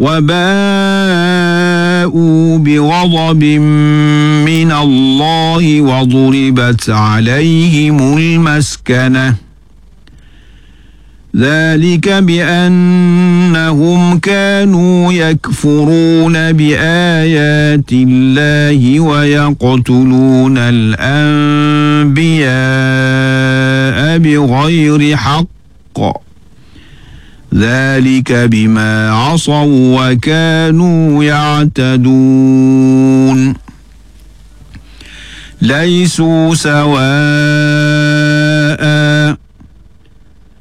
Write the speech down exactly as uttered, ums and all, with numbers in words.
وباءوا بغضب من الله وضربت عليهم المسكنة ذلك بأنهم كانوا يكفرون بآيات الله ويقتلون الأنبياء بغير حق ذلك بما عصوا وكانوا يعتدون ليسوا سواء